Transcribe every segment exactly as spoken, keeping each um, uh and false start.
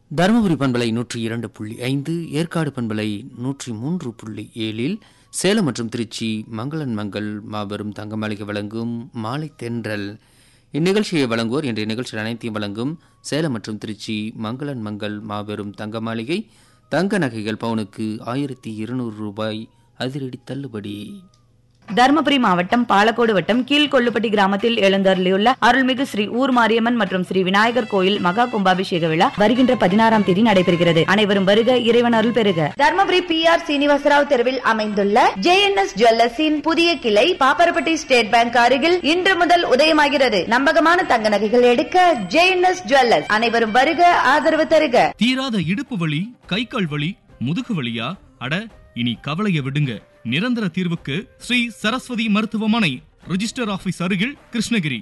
தருமபுரி பண்பலை நூற்றி இரண்டு புள்ளி ஐந்து, ஏற்காடு பண்பலை நூற்றி மூன்று புள்ளி ஏழில் சேலம் மற்றும் திருச்சி மங்களன் மங்கள் மாபெரும் தங்கமாளிகை வழங்கும் மாலை தென்றல். இந்நிகழ்ச்சியை வழங்குவோர் இன்றைய நிகழ்ச்சியில் அனைத்தையும் வழங்கும் சேலம் மற்றும் திருச்சி மங்களன் மங்கள் மாபெரும் தங்க மாளிகை. தங்க நகைகள் பவுனுக்கு ஆயிரத்தி இருநூறு ரூபாய் அதிரடி தள்ளுபடி. தருமபுரி மாவட்டம் பாலக்கோடு வட்டம் கீழ்கொள்ளுப்பட்டி கிராமத்தில் எழுந்தருளியுள்ள அருள்மிகு ஸ்ரீ ஊர் மாரியம்மன் மற்றும் ஸ்ரீ விநாயகர் கோயில் மகா கும்பாபிஷேக விழா வருகின்ற பதினாறாம் தேதி நடைபெறுகிறது. அனைவரும் வருக, இறைவன் அருள் பெறுக. தர்மபுரி பி ஆர் சீனிவாசராவ் தெருவில் அமைந்துள்ள ஜே என் எஸ் ஜுவல்லர்ஸின் புதிய கிளை பாப்பரப்பட்டி ஸ்டேட் பேங்க் அருகில் இன்று முதல் உதயமாகிறது. நம்பகமான தங்க நகைகள் எடுக்க ஜே என் எஸ் ஜுவல்லர்ஸ். அனைவரும் வருக, ஆதரவு தருக. தீராத இடுப்பு வலி, கை கால் வலி, முதுகு வலியா? அட, இனி கவலைய விடுங்க. நிரந்தர தீர்வுக்கு ஸ்ரீ சரஸ்வதி மருத்துவமனை, ரிஜிஸ்டர் ஆபீஸ் அருகில், கிருஷ்ணகிரி.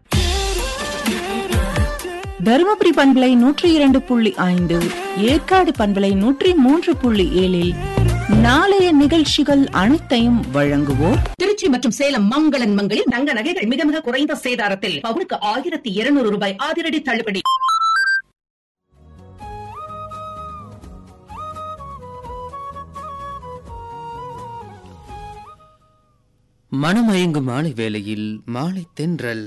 தருமபுரி பண்பலை நூற்றி இரண்டு புள்ளி ஐந்து, ஏற்காடு பண்பலை நூற்றி மூன்று புள்ளி ஏழில் நாளைய நிகழ்ச்சிகள் அனைத்தையும் வழங்குவோம். திருச்சி மற்றும் சேலம் மங்களன் மங்களில் தங்க நகைகள் மிக மிக குறைந்த சேதாரத்தில் பவுனுக்கு ஆயிரத்தி இருநூறு ரூபாய் அதிரடி தள்ளுபடி. மனமயங்கும் மாலை வேளையில் மாலை தென்றல்.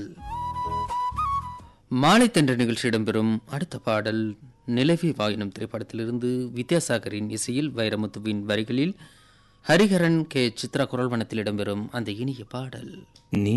மாலை தென்றல் நிகழ்ச்சி இடம்பெறும் அடுத்த பாடல் நிலவே வாயினும் திரைப்படத்திலிருந்து வித்யாசாகரின் இசையில் வைரமுத்துவின் வரிகளில் ஹரிஹரன் கே சித்ரா குரல் வனத்தில் இடம்பெறும் அந்த இனிய பாடல்.